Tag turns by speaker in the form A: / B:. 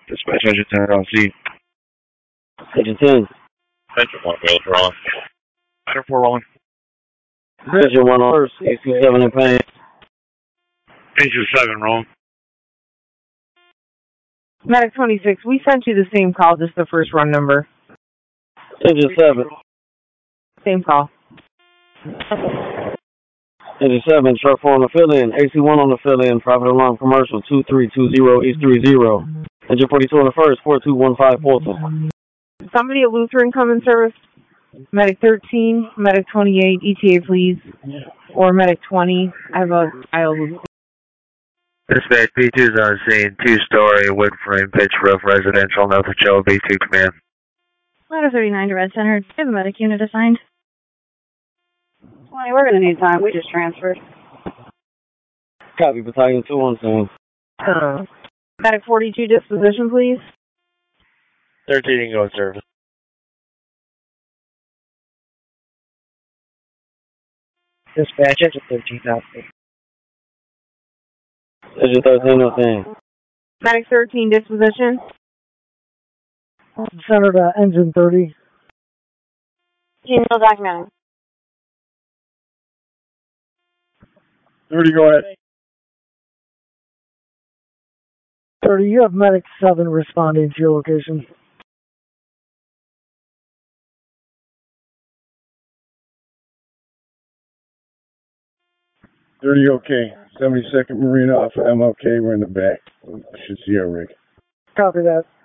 A: Dispatch Agent 10 LC.
B: Agent 10.
C: Agent 1, wheels rolling.
A: Item 4 rolling.
B: Agent 1 on first, AC7 in pain.
A: Agent 7 rolling.
D: Medic 26, we sent you the same call, just the first run number.
B: Agent 7.
D: Same call.
B: Agent 7, truck 4 on the fill-in. AC1 on the fill-in. Private alarm commercial 2320 East 30. Agent 42 on the first, 4215 Fulton.
D: Somebody at Lutheran come in service? Medic 13, Medic 28, ETA please. Or Medic 20. I have a aisle.
A: Dispatch B2's on scene. 2-story wood frame pitch roof residential. Nothing show. B2 command.
E: Ladder 39 to Red Center. Do you have a medic unit assigned? 20, we're going to need time. We just transferred.
B: Copy, Battalion 2 on scene.
D: Medic 42 disposition, please.
A: 13 go in service.
F: Dispatch, Agent 13 out.
B: Agent 13 on scene.
D: Medic 13 disposition.
F: Center to engine 30.
E: Email documented.
G: 30, go ahead.
F: 30, you have Medic 7 responding to your location.
G: Okay. 72nd Marina off of MLK. We're in the back. Should see our rig.
F: Copy that.